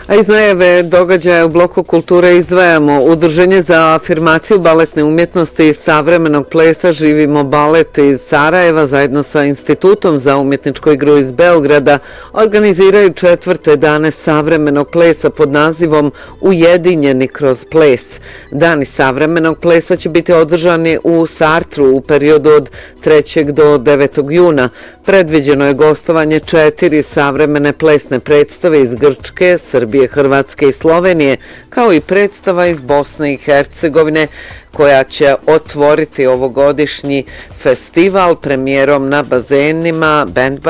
A iz najave događaja u bloku kulture izdvajamo Udruženje za afirmaciju baletne umjetnosti i savremenog plesa Živimo balet iz Sarajeva zajedno sa Institutom za umjetničku igru iz Beograda organiziraju 4. dane savremenog plesa pod nazivom Ujedinjeni kroz ples. Dani savremenog plesa će biti održani u Sartru u periodu od 3. do 9. juna. Predviđeno je gostovanje 4 savremene plesne predstave iz Grčke, Srbije, Hrvatske i Slovenije, kao i predstava iz Bosne i Hercegovine, koja će otvoriti ovogodišnji festival premijerom na bazenima Band